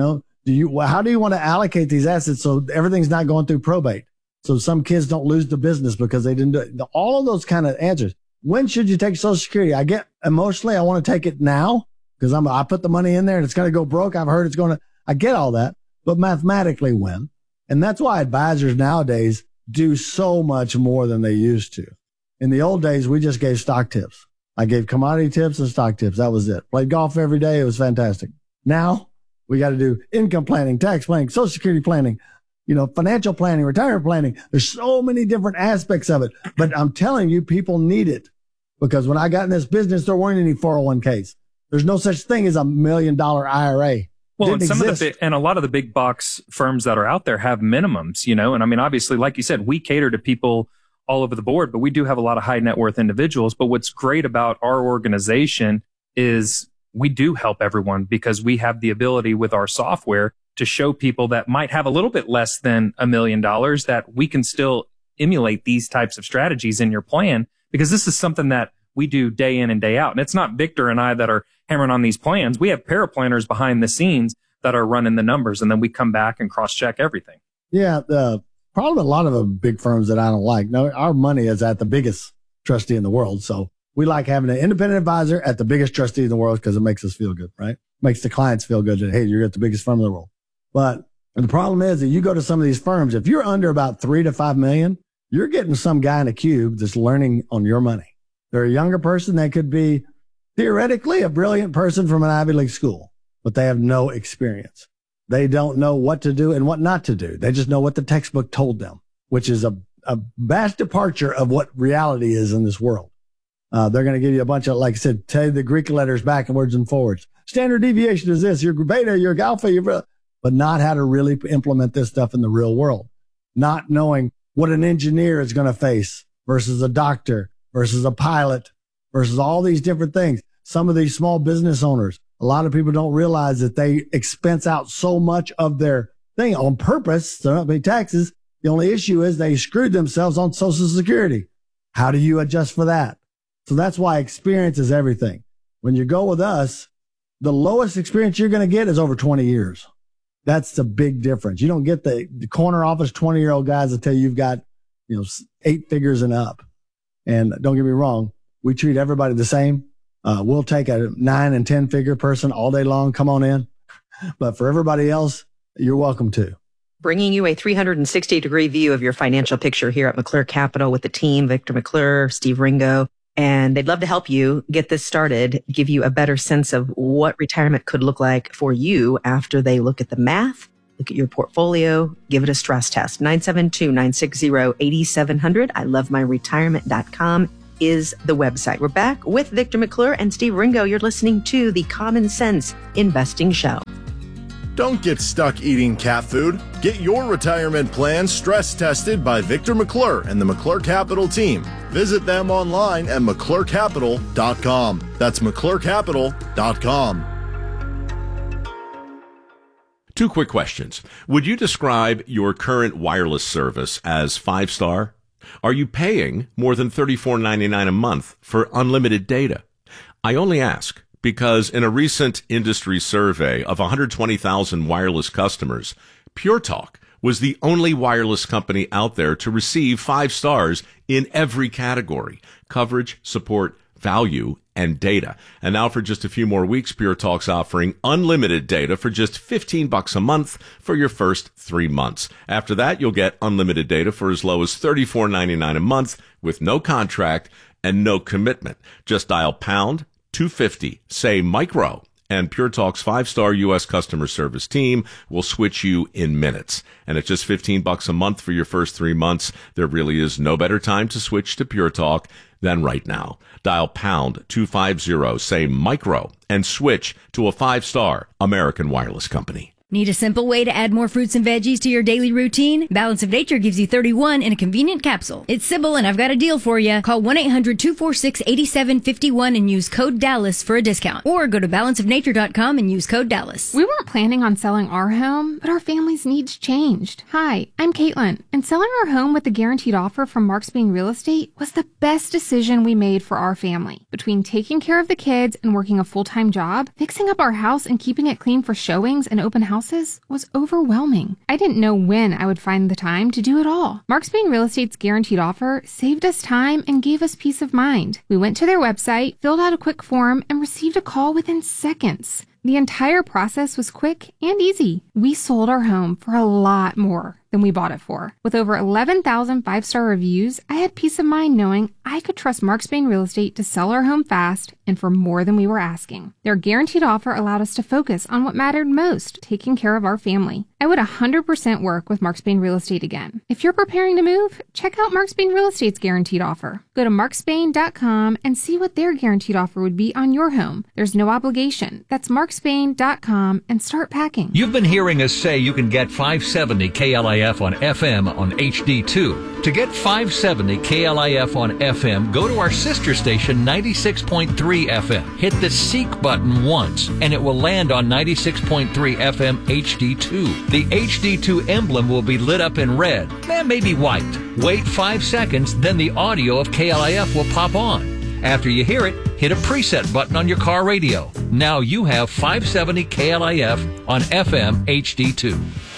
How do you want to allocate these assets so everything's not going through probate? So some kids don't lose the business because they didn't do it. All of those kind of answers. When should you take Social Security? I get emotionally, I want to take it now because I put the money in there and it's going to go broke. I've heard I get all that, but mathematically when? And that's why advisors nowadays do so much more than they used to. In the old days, we just gave stock tips. I gave commodity tips and stock tips. That was it. Played golf every day. It was fantastic. Now we got to do income planning, tax planning, Social Security planning, financial planning, retirement planning. There's so many different aspects of it, but I'm telling you, people need it because when I got in this business, there weren't any 401ks. There's no such thing as $1 million IRA. Well, and a lot of the big box firms that are out there have minimums, and I mean, obviously, like you said, we cater to people all over the board, but we do have a lot of high net worth individuals. But what's great about our organization is we do help everyone because we have the ability with our software to show people that might have a little bit less than $1 million that we can still emulate these types of strategies in your plan, because this is something that we do day in and day out. And it's not Victor and I that are hammering on these plans. We have paraplanners behind the scenes that are running the numbers, and then we come back and cross check everything. Yeah. Probably a lot of the big firms that I don't like. No, our money is at the biggest trustee in the world. So we like having an independent advisor at the biggest trustee in the world because it makes us feel good, right? Makes the clients feel good that, hey, you're at the biggest firm in the world. But the problem is that you go to some of these firms, if you're under about 3 to 5 million, you're getting some guy in a cube that's learning on your money. They're a younger person that could be theoretically a brilliant person from an Ivy League school, but they have no experience. They don't know what to do and what not to do. They just know what the textbook told them, which is a vast departure of what reality is in this world. They're going to give you a bunch of, like I said, tell you the Greek letters backwards and forwards. Standard deviation is this, you're beta, you're alpha, but not how to really implement this stuff in the real world. Not knowing what an engineer is going to face versus a doctor versus a pilot versus all these different things. Some of these small business owners, a lot of people don't realize that they expense out so much of their thing on purpose. So not pay taxes. The only issue is they screwed themselves on Social Security. How do you adjust for that? So that's why experience is everything. When you go with us, the lowest experience you're going to get is over 20 years. That's the big difference. You don't get the corner office 20-year-old guys that tell you you've got, 8 figures and up. And don't get me wrong, we treat everybody the same. We'll take a 9 and 10 figure person all day long. Come on in. But for everybody else, you're welcome to. Bringing you a 360-degree view of your financial picture here at McClure Capital with the team, Victor McClure, Steve Ringo. And they'd love to help you get this started, give you a better sense of what retirement could look like for you after they look at the math, look at your portfolio, give it a stress test. 972-960-8700. ILoveMyRetirement.com is the website. We're back with Victor McClure and Steve Ringo. You're listening to the Common Sense Investing Show. Don't get stuck eating cat food. Get your retirement plan stress tested by Victor McClure and the McClure Capital team. Visit them online at McClureCapital.com. That's McClureCapital.com. 2 quick questions. Would you describe your current wireless service as 5-star? Are you paying more than $34.99 a month for unlimited data? I only ask because in a recent industry survey of 120,000 wireless customers, Pure Talk was the only wireless company out there to receive 5 stars in every category: coverage, support, value, and data. And now for just a few more weeks, Pure Talk's offering unlimited data for just $15 a month for your first 3 months. After that, you'll get unlimited data for as low as $34.99 a month with no contract and no commitment. Just dial pound 250, say micro, and Pure Talk's 5-star U.S. customer service team will switch you in minutes. And at just $15 a month for your first 3 months, there really is no better time to switch to Pure Talk than right now. Dial pound 250, say micro, and switch to a 5-star American wireless company. Need a simple way to add more fruits and veggies to your daily routine? Balance of Nature gives you 31 in a convenient capsule. It's Sybil, and I've got a deal for you. Call 1-800-246-8751 and use code Dallas for a discount. Or go to balanceofnature.com and use code Dallas. We weren't planning on selling our home, but our family's needs changed. Hi, I'm Caitlin, and selling our home with the guaranteed offer from Mark Spain Real Estate was the best decision we made for our family. Between taking care of the kids and working a full-time job, fixing up our house and keeping it clean for showings and open houses was overwhelming. I didn't know when I would find the time to do it all. Mark Spain Real Estate's guaranteed offer saved us time and gave us peace of mind. We went to their website, filled out a quick form, and received a call within seconds. The entire process was quick and easy. We sold our home for a lot more than we bought it for. With over 11,000 5-star reviews, I had peace of mind knowing I could trust Mark Spain Real Estate to sell our home fast and for more than we were asking. Their guaranteed offer allowed us to focus on what mattered most, taking care of our family. I would 100% work with Mark Spain Real Estate again. If you're preparing to move, check out Mark Spain Real Estate's guaranteed offer. Go to markspain.com and see what their guaranteed offer would be on your home. There's no obligation. That's markspain.com and start packing. You've been hearing us say you can get 570 KLIF on FM on HD2. To get 570 KLIF on FM, go to our sister station 96.3 FM. Hit the Seek button once, and it will land on 96.3 FM HD2. The HD2 emblem will be lit up in red, and maybe white. Wait 5 seconds, then the audio of KLIF will pop on. After you hear it, hit a preset button on your car radio. Now you have 570 KLIF on FM HD2.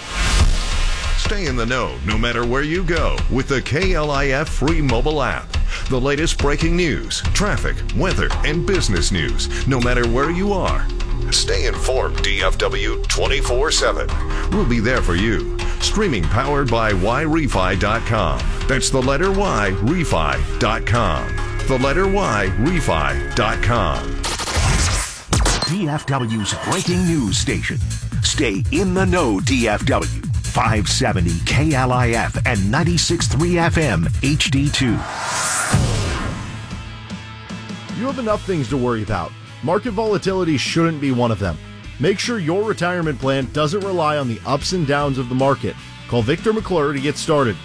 Stay in the know no matter where you go with the KLIF free mobile app. The latest breaking news, traffic, weather, and business news, no matter where you are. Stay informed, DFW 24/7. We'll be there for you. Streaming powered by YRefi.com. That's the letter Y, refi.com. The letter Y, refi.com. DFW's breaking news station. Stay in the know, DFW. 570 KLIF and 96.3 FM HD2. You have enough things to worry about. Market volatility shouldn't be one of them. Make sure your retirement plan doesn't rely on the ups and downs of the market. Call Victor McClure to get started.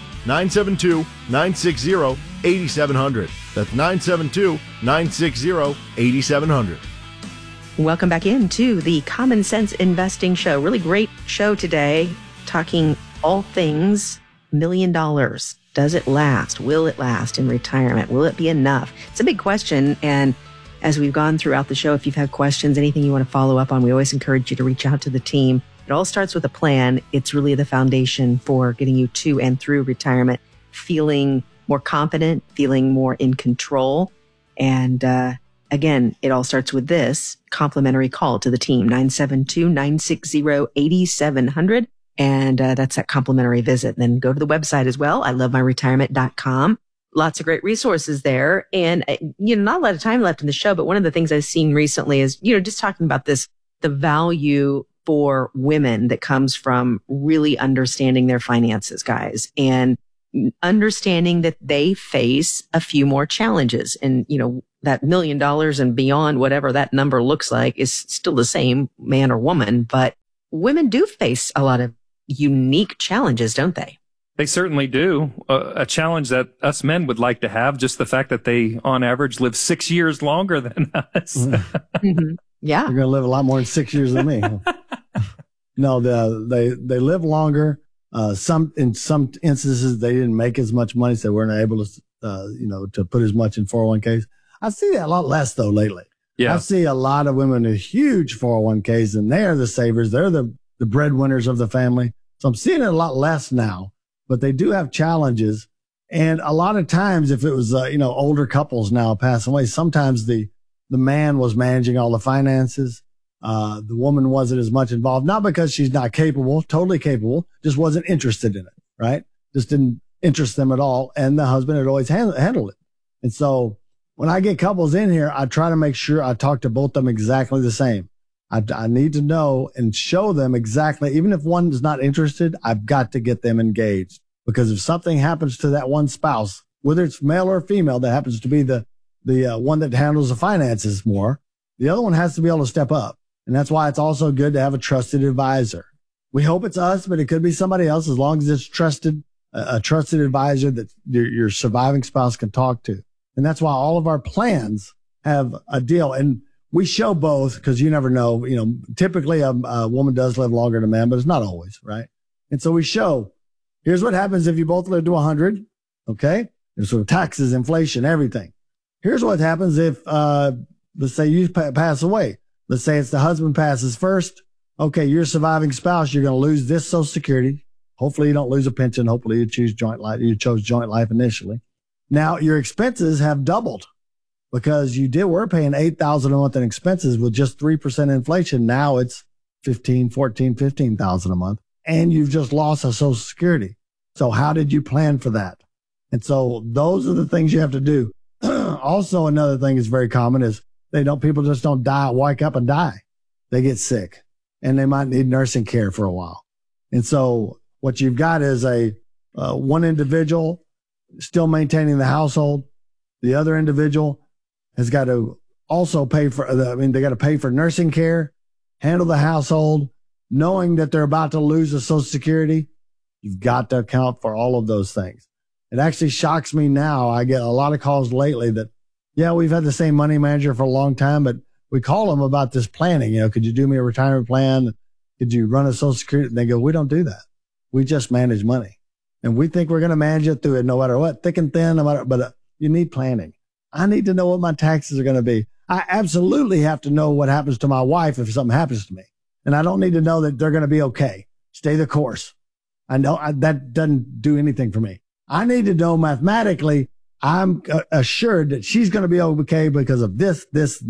972-960-8700. That's 972-960-8700. Welcome back into the Common Sense Investing Show. Really great show today, talking all things $1 million. Does it last? Will it last in retirement? Will it be enough? It's a big question. And as we've gone throughout the show, if you've had questions, anything you want to follow up on, we always encourage you to reach out to the team. It all starts with a plan. It's really the foundation for getting you to and through retirement, feeling more confident, feeling more in control. And again, it all starts with this complimentary call to the team, 972-960-8700. And that's that complimentary visit. Then go to the website as well, ilovemyretirement.com. Lots of great resources there. And, not a lot of time left in the show, but one of the things I've seen recently is, just talking about this, the value for women that comes from really understanding their finances, guys, and understanding that they face a few more challenges. And, that $1 million and beyond, whatever that number looks like, is still the same, man or woman. But women do face a lot of unique challenges, don't they? They certainly do. A challenge that us men would like to have, just the fact that they, on average, live 6 years longer than us. Mm-hmm. Yeah. You're going to live a lot more than 6 years than me. No, they live longer. In some instances, they didn't make as much money, so they weren't able to, to put as much in 401ks. I see that a lot less, though, lately. Yeah. I see a lot of women with huge 401ks, and they're the savers. They're the breadwinners of the family. So I'm seeing it a lot less now, but they do have challenges. And a lot of times, if it was, older couples now passing away, sometimes the man was managing all the finances. The woman wasn't as much involved, not because she's not capable, totally capable, just wasn't interested in it, right? Just didn't interest them at all. And the husband had always handled it. And so when I get couples in here, I try to make sure I talk to both of them exactly the same. I need to know and show them exactly, even if one is not interested, I've got to get them engaged. Because if something happens to that one spouse, whether it's male or female, that happens to be the one that handles the finances more, the other one has to be able to step up. And that's why it's also good to have a trusted advisor. We hope it's us, but it could be somebody else, as long as it's a trusted advisor that your surviving spouse can talk to. And that's why all of our plans have a deal. And we show both, because you never know, typically a woman does live longer than a man, but it's not always, right? And so we show, here's what happens if you both live to 100. Okay. There's sort of taxes, inflation, everything. Here's what happens if, let's say you pass away. Let's say it's the husband passes first. Okay. Your surviving spouse, you're going to lose this Social Security. Hopefully you don't lose a pension. Hopefully you chose joint life initially. Now your expenses have doubled because we're paying $8,000 a month in expenses with just 3% inflation. Now it's $15,000 a month, and you've just lost a Social Security. So how did you plan for that? And so those are the things you have to do. Also, another thing that's very common is people just don't wake up and die. They get sick and they might need nursing care for a while. And so what you've got is one individual still maintaining the household. The other individual has got to also pay they got to pay for nursing care, handle the household, knowing that they're about to lose a Social Security. You've got to account for all of those things. It actually shocks me now. I get a lot of calls lately that, we've had the same money manager for a long time, but we call them about this planning. Could you do me a retirement plan? Could you run a Social Security? And they go, we don't do that. We just manage money. And we think we're going to manage it through it no matter what, thick and thin, but you need planning. I need to know what my taxes are going to be. I absolutely have to know what happens to my wife if something happens to me. And I don't need to know that they're going to be okay. Stay the course. I know that doesn't do anything for me. I need to know mathematically, I'm assured that she's going to be okay because of this.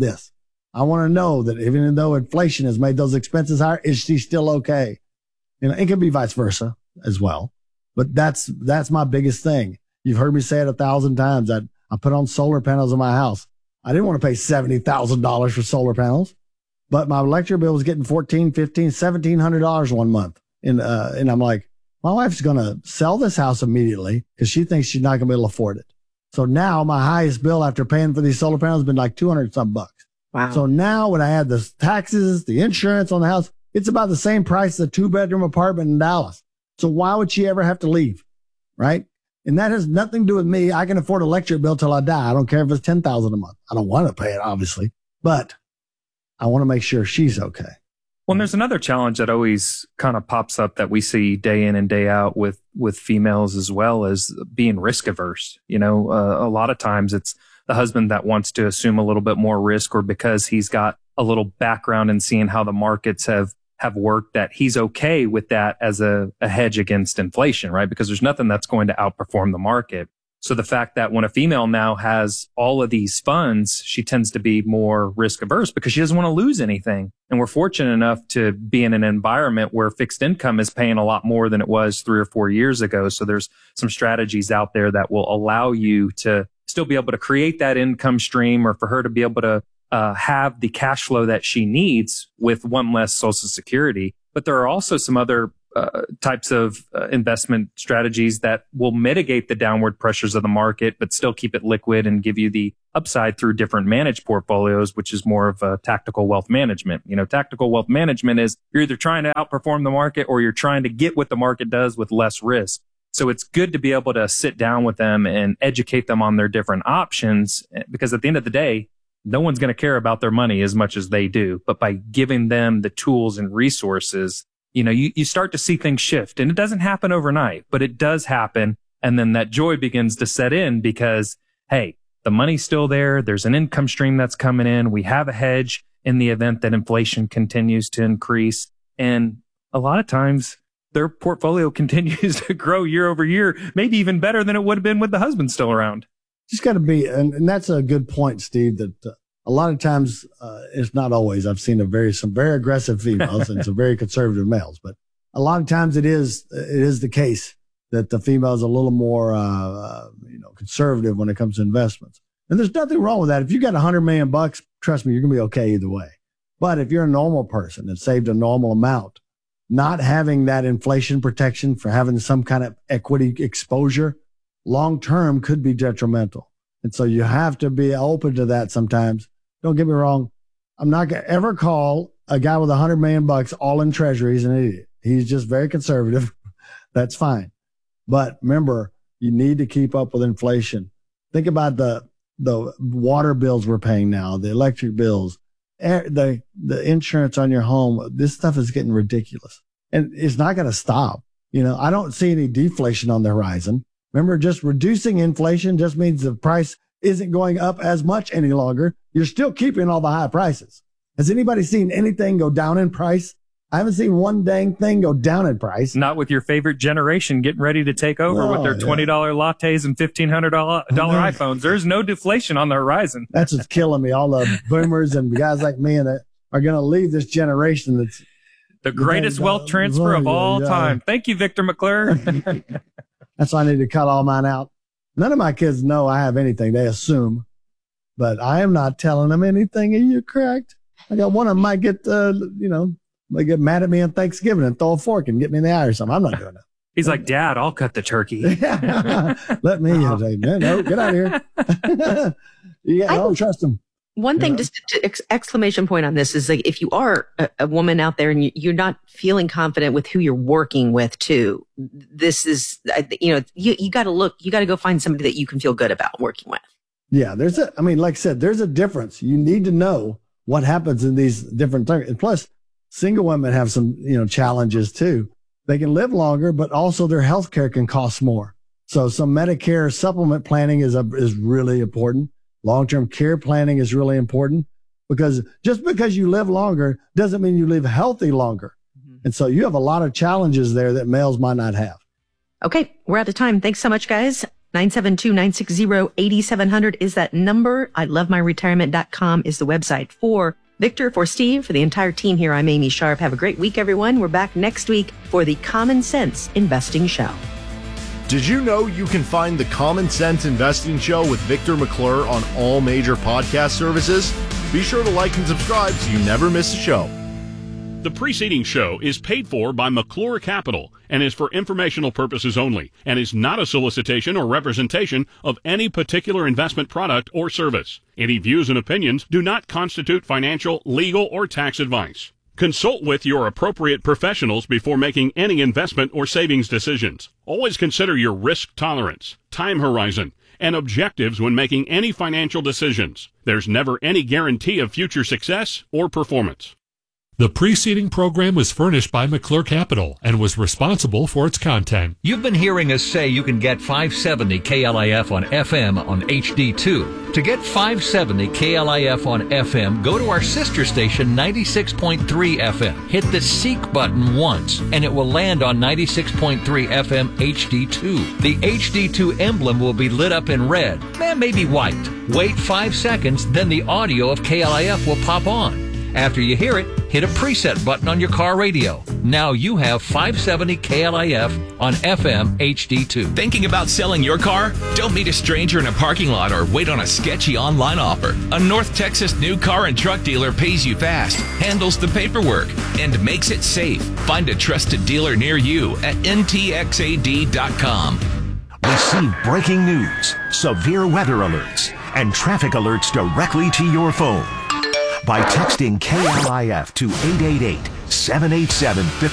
I want to know that even though inflation has made those expenses higher, is she still okay? It can be vice versa as well. But that's my biggest thing. You've heard me say it 1,000 times. I put on solar panels in my house. I didn't want to pay $70,000 for solar panels, but my electric bill was getting $1,400, $1,500, $1,700 one month. And I'm like, my wife's going to sell this house immediately because she thinks she's not going to be able to afford it. So now my highest bill after paying for these solar panels has been like $200 Wow. So now when I add the taxes, the insurance on the house, it's about the same price as a 2-bedroom apartment in Dallas. So why would she ever have to leave? Right? And that has nothing to do with me. I can afford an electric bill till I die. I don't care if it's $10,000 a month. I don't want to pay it, obviously, but I want to make sure she's okay. Well, and there's another challenge that always kind of pops up that we see day in and day out with females as well, as being risk averse. A lot of times it's the husband that wants to assume a little bit more risk, or because he's got a little background in seeing how the markets have worked, that he's okay with that as a hedge against inflation, right? Because there's nothing that's going to outperform the market. So the fact that when a female now has all of these funds, she tends to be more risk averse because she doesn't want to lose anything. And we're fortunate enough to be in an environment where fixed income is paying a lot more than it was 3 or 4 years ago. So there's some strategies out there that will allow you to still be able to create that income stream, or for her to be able to have the cash flow that she needs with one less Social Security. But there are also some other types of investment strategies that will mitigate the downward pressures of the market, but still keep it liquid and give you the upside through different managed portfolios, which is more of a tactical wealth management. You know, tactical wealth management is you're either trying to outperform the market or you're trying to get what the market does with less risk. So it's good to be able to sit down with them and educate them on their different options, because at the end of the day, no one's going to care about their money as much as they do. But by giving them the tools and resources, you know, you start to see things shift, and it doesn't happen overnight, but it does happen. And then that joy begins to set in because, hey, the money's still there. There's an income stream that's coming in. We have a hedge in the event that inflation continues to increase. And a lot of times their portfolio continues to grow year over year, maybe even better than it would have been with the husband still around. Just got to be, and that's a good point, Steve, that a lot of times, it's not always. I've seen some very aggressive females and some very conservative males, but a lot of times it is the case that the female is a little more, conservative when it comes to investments. And there's nothing wrong with that. If you got $100 million, trust me, you're going to be okay either way. But if you're a normal person that saved a normal amount, not having that inflation protection for having some kind of equity exposure long-term could be detrimental. And so you have to be open to that sometimes. Don't get me wrong. I'm not going to ever call a guy with $100 million all in treasuries an idiot. He's just very conservative. That's fine. But remember, you need to keep up with inflation. Think about the water bills we're paying now, the electric bills, the insurance on your home. This stuff is getting ridiculous, and it's not going to stop. You know, I don't see any deflation on the horizon. Remember, just reducing inflation just means the price isn't going up as much any longer. You're still keeping all the high prices. Has anybody seen anything go down in price? I haven't seen one dang thing go down in price. Not with your favorite generation getting ready to take over with their $20 lattes and $1,500 iPhones. There's no deflation on the horizon. That's what's killing me. All the boomers and guys like me that are going to leave this generation that's the greatest wealth transfer of all time. Thank you, Victor McClure. That's why I need to cut all mine out. None of my kids know I have anything. They assume, but I am not telling them anything. Are you correct? I got one of them might get, they get mad at me on Thanksgiving and throw a fork and get me in the eye or something. I'm not doing that. He's like, Dad, I'll cut the turkey. Let me. No, get out of here. I don't trust him. One thing, just exclamation point on this is like, if you are a woman out there and you're not feeling confident with who you're working with too, this is, you got to look, you got to go find somebody that you can feel good about working with. Yeah. Like I said, there's a difference. You need to know what happens in these different things. And plus, single women have some, challenges too. They can live longer, but also their health care can cost more. So some Medicare supplement planning is really important. Long-term care planning is really important, because just because you live longer doesn't mean you live healthy longer. Mm-hmm. And so you have a lot of challenges there that males might not have. Okay, we're out of time. Thanks so much, guys. 972-960-8700 is that number. ILoveMyRetirement.com is the website. For Victor, for Steve, for the entire team here, I'm Amy Sharp. Have a great week, everyone. We're back next week for the Common Sense Investing Show. Did you know you can find the Common Sense Investing Show with Victor McClure on all major podcast services? Be sure to like and subscribe so you never miss a show. The preceding show is paid for by McClure Capital and is for informational purposes only and is not a solicitation or representation of any particular investment product or service. Any views and opinions do not constitute financial, legal, or tax advice. Consult with your appropriate professionals before making any investment or savings decisions. Always consider your risk tolerance, time horizon, and objectives when making any financial decisions. There's never any guarantee of future success or performance. The preceding program was furnished by McClure Capital and was responsible for its content. You've been hearing us say you can get 570 KLIF on FM on HD2. To get 570 KLIF on FM, go to our sister station 96.3 FM. Hit the Seek button once, and it will land on 96.3 FM HD2. The HD2 emblem will be lit up in red, and maybe white. Wait 5 seconds, then the audio of KLIF will pop on. After you hear it, hit a preset button on your car radio. Now you have 570 KLIF on FM HD2. Thinking about selling your car? Don't meet a stranger in a parking lot or wait on a sketchy online offer. A North Texas new car and truck dealer pays you fast, handles the paperwork, and makes it safe. Find a trusted dealer near you at ntxad.com. Receive breaking news, severe weather alerts, and traffic alerts directly to your phone by texting KLIF to 888-787-50.